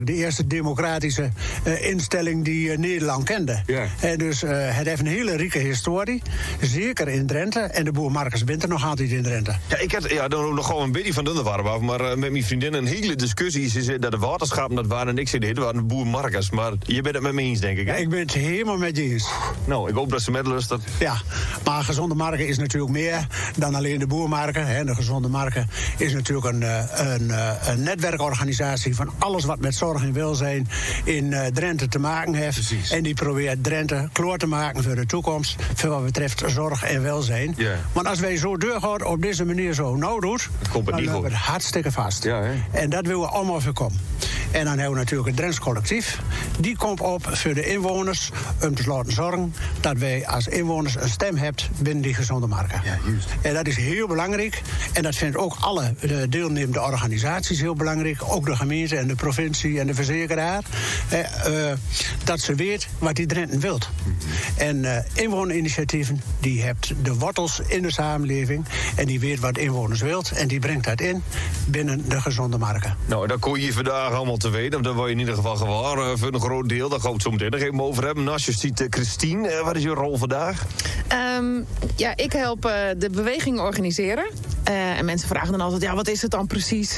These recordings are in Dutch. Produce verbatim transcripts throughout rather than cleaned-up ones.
De eerste democratische uh, instelling die uh, Nederland kende. Ja. En dus uh, het heeft een hele rieke historie. Zeker in Drenthe. En de boer Marcus bent er nog altijd in Drenthe. Ja, ik had ja, dan nog gewoon een beetje van de warm af. Maar uh, met mijn vriendin een hele discussie. Ze zei dat de waterschappen dat waren en ik zei, dit waren de boer Marcus. Maar je bent het met me eens, denk ik, hè? Ja, ik ben het helemaal met je eens. Nou, ik hoop dat ze met luistert. Ja, maar gezonde marken is natuurlijk meer dan alleen de boermarken. Hè. De gezonde marken is natuurlijk een, een, een netwerkorganisatie van alles wat met zorg en welzijn in uh, Drenthe te maken heeft. Precies. En die probeert Drenthe kloor te maken voor de toekomst, voor wat betreft zorg en welzijn. Ja. Want als wij zo doorgaan op deze manier zo nou doet, komt het dan niet hebben we goed. het hartstikke vast. Ja, hè? En dat willen we allemaal voorkomen. En dan hebben we natuurlijk het Drents collectief. Die komt op voor de inwoners om te laten zorgen dat wij als inwoners een stem hebben binnen die gezonde marken. Ja, juist. En dat is heel belangrijk. En dat vinden ook alle de deelnemende organisaties heel belangrijk. Ook de gemeente en de provincie en de verzekeraar. Eh, uh, dat ze weet wat die Drenthe wilt. Mm-hmm. En uh, inwonerinitiatieven, die hebt de wortels in de samenleving. En die weet wat inwoners wilt. En die brengt dat in binnen de gezonde marken. Nou, dat kon je vandaag allemaal te weten. Dat wil je in ieder geval gewaar uh, voor een groot deel. Daar gaan we het zo meteen nog even over hebben. Naast je ziet uh, Christine, uh, wat is je rol vandaag? Um, ja, ik help uh, de beweging organiseren. Uh, en mensen vragen dan altijd, ja, wat is het dan precies?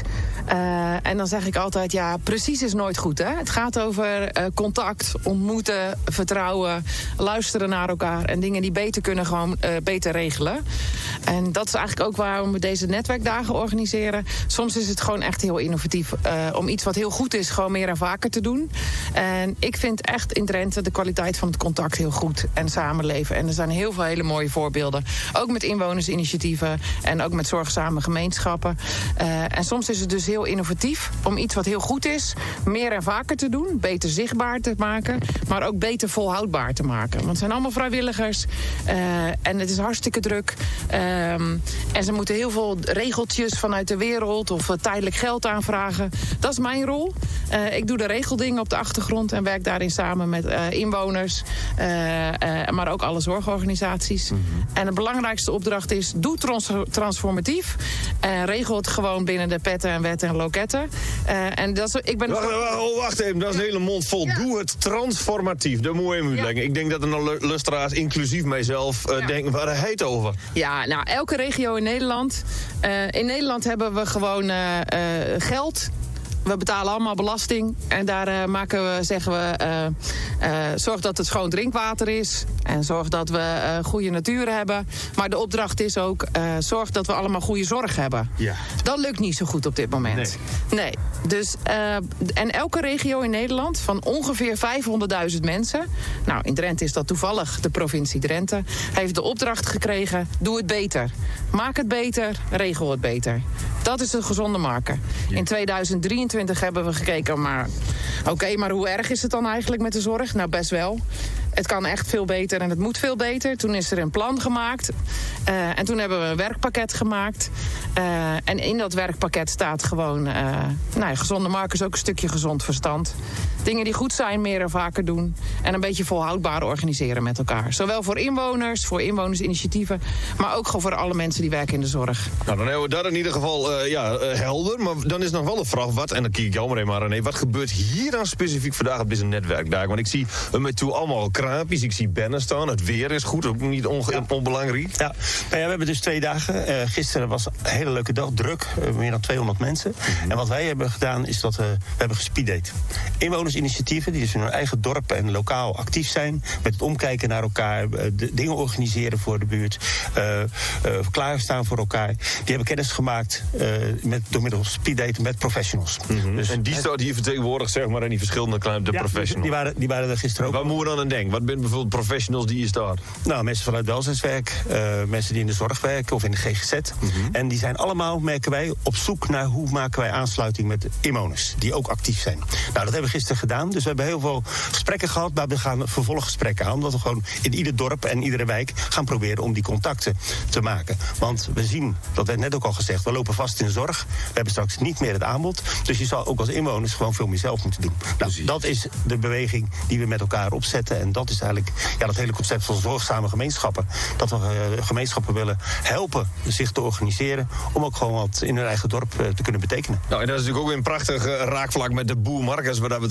Uh, en dan zeg ik altijd, ja, precies is nooit goed, hè? Het gaat over uh, contact, ontmoeten, vertrouwen, luisteren naar elkaar en dingen die beter kunnen gewoon uh, beter regelen. En dat is eigenlijk ook waarom we deze netwerkdagen organiseren. Soms is het gewoon echt heel innovatief uh, om iets wat heel goed is gewoon meer en vaker te doen. En ik vind echt in Drenthe de kwaliteit van het contact heel goed en samenleven. En er zijn heel veel hele mooie voorbeelden. Ook met inwonersinitiatieven en ook met zorgzame gemeenschappen. Uh, en soms is het dus heel innovatief om iets wat heel goed is meer en vaker te doen, beter zichtbaar te maken, maar ook beter volhoudbaar te maken. Want het zijn allemaal vrijwilligers uh, en het is hartstikke druk. Um, en ze moeten heel veel regeltjes vanuit de wereld of uh, tijdelijk geld aanvragen. Dat is mijn rol. Uh, ik doe de regeldingen op de achtergrond en werk daarin samen met uh, inwoners, uh, uh, maar ook alle zorgorganisaties. Mm-hmm. En de belangrijkste opdracht is, doe trans- transformatief en regel het gewoon binnen de petten en wetten en loketten. Uh, en dat is, ik ben Wacht, wacht, wacht even, dat is een hele mond vol. Ja. Doe het transformatief. Dat moet je even uitleggen. Ja. Ik denk dat er nog luisteraars, inclusief mijzelf, uh, ja. denken, waar hij het over? Ja, nou, elke regio in Nederland. Uh, in Nederland hebben we gewoon uh, uh, geld. We betalen allemaal belasting. En daar uh, maken we, zeggen we, uh, uh, zorg dat het schoon drinkwater is. En zorg dat we uh, goede natuur hebben. Maar de opdracht is ook, uh, zorg dat we allemaal goede zorg hebben. Ja. Dat lukt niet zo goed op dit moment. Nee. nee. Dus, uh, en elke regio in Nederland van ongeveer vijfhonderdduizend mensen. Nou, in Drenthe is dat toevallig de provincie Drenthe. Heeft de opdracht gekregen, doe het beter. Maak het beter, regel het beter. Dat is de gezonde marker. Ja. In tweeduizend drieëntwintig hebben we gekeken, maar oké, okay, maar hoe erg is het dan eigenlijk met de zorg? Nou, best wel. Het kan echt veel beter en het moet veel beter. Toen is er een plan gemaakt. Uh, en toen hebben we een werkpakket gemaakt. Uh, en in dat werkpakket staat gewoon, Uh, nou ja, gezonde markers, ook een stukje gezond verstand. Dingen die goed zijn, meer en vaker doen. En een beetje volhoudbaar organiseren met elkaar. Zowel voor inwoners, voor inwonersinitiatieven, maar ook gewoon voor alle mensen die werken in de zorg. Nou, dan hebben we dat in ieder geval uh, ja, uh, helder. Maar dan is nog wel een vraag, wat, en dan kijk ik jou maar even maar René, wat gebeurt hier dan specifiek vandaag op deze netwerkdag? Want ik zie uh, met toe allemaal kraampjes, ik zie banners staan, het weer is goed, ook niet on- ja. onbelangrijk. Ja. Nou ja, we hebben dus twee dagen. Uh, gisteren was een hele leuke dag, druk, uh, meer dan tweehonderd mensen. Mm-hmm. En wat wij hebben gedaan is dat uh, we hebben gespeeddate. Inwonersinitiatieven die dus in hun eigen dorp en lokaal actief zijn, met het omkijken naar elkaar, uh, de dingen organiseren voor de buurt, uh, uh, klaarstaan voor elkaar. Die hebben kennis gemaakt uh, met, door middel van speeddate met professionals. Mm-hmm. Dus en die staat hier vertegenwoordigd, zeg maar, in die verschillende kleine de ja, professionals. Die waren, die waren er gisteren ook. Waar moeten we dan aan denken? Wat zijn bijvoorbeeld professionals die hier staan? Nou, mensen vanuit welzijnswerk, uh, mensen die in de zorg werken of in de G G Z. Mm-hmm. En die zijn allemaal, merken wij, op zoek naar hoe maken wij aansluiting met inwoners die ook actief zijn. Nou, dat hebben we gisteren gedaan. Dus we hebben heel veel gesprekken gehad, maar we gaan vervolggesprekken aan. Omdat we gewoon in ieder dorp en iedere wijk gaan proberen om die contacten te maken. Want we zien, dat werd net ook al gezegd, we lopen vast in zorg. We hebben straks niet meer het aanbod. Dus je zal ook als inwoners gewoon veel meer zelf moeten doen. Nou, dat is de beweging die we met elkaar opzetten. En dat is eigenlijk ja, dat hele concept van zorgzame gemeenschappen. Dat we uh, gemeenschappen willen helpen zich te organiseren om ook gewoon wat in hun eigen dorp uh, te kunnen betekenen. Nou, en dat is natuurlijk ook weer een prachtig uh, raakvlak met de boer Marcus wat dat betreft.